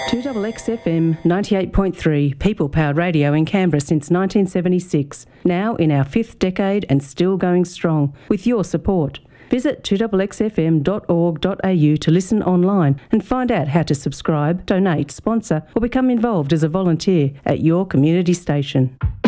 2XXFM 98.3, people-powered radio in Canberra since 1976. Now in our 5th decade and still going strong, with your support. Visit 2XXFM.org.au to listen online and find out how to subscribe, donate, sponsor or become involved as a volunteer at your community station.